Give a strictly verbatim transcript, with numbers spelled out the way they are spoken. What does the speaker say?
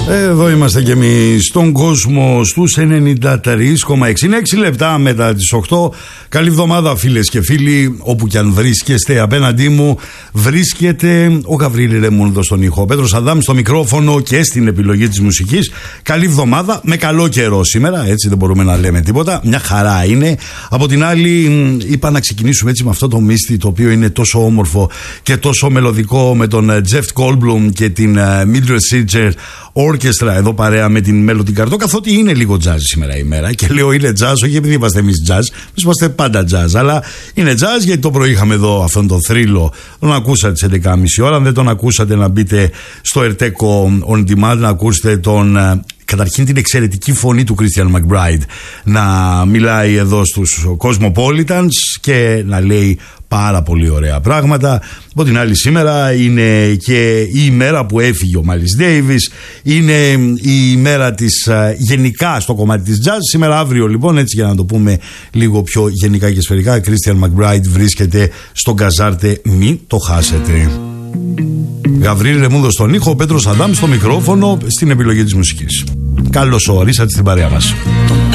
Εδώ είμαστε κι εμείς στον κόσμο στους ενενήντα τρία κόμμα έξι. Είναι έξι λεπτά μετά τις οκτώ. Καλή εβδομάδα φίλες και φίλοι. Όπου κι αν βρίσκεστε, απέναντί μου βρίσκεται ο Γαβρίλη Ρεμούνδο στον ήχο, ο Πέτρος Αδάμ στο μικρόφωνο και στην επιλογή της μουσικής. Καλή εβδομάδα με καλό καιρό σήμερα, έτσι δεν μπορούμε να λέμε τίποτα. Μια χαρά είναι. Από την άλλη είπα να ξεκινήσουμε έτσι με αυτό το μίστη το οποίο είναι τόσο όμορφο και τόσο μελωδικό, με τον Jeff Goldblum και την Mildred Seeger Orchestra εδώ παρέα με την Melody Gardot, καθότι είναι λίγο jazz σήμερα η μέρα. Και λέω είναι jazz, όχι επειδή είμαστε εμείς jazz, εμείς είμαστε πάντα jazz, αλλά είναι jazz γιατί το πρωί είχαμε εδώ αυτόν τον θρύλο. Τον ακούσατε στις έντεκα και μισή ώρα. Αν δεν τον ακούσατε, να μπείτε στο Ερτέκο On Demand να ακούσετε τον, καταρχήν την εξαιρετική φωνή του Christian McBride να μιλάει εδώ στους Cosmopolitans και να λέει πάρα πολύ ωραία πράγματα. Από την άλλη, σήμερα είναι και η ημέρα που έφυγε ο Miles Davis, είναι η ημέρα της γενικά στο κομμάτι της jazz. Σήμερα, αύριο λοιπόν, έτσι για να το πούμε λίγο πιο γενικά και σφαιρικά, Christian McBride βρίσκεται στο Γκαζάρτε, μην το χάσετε. Γαβρίλη Ρεμούνδο στον ήχο, ο Πέτρος Αδάμ στο μικρόφωνο, στην επιλογή της μουσικής. Καλώς ορίσατε στην παρέα μας.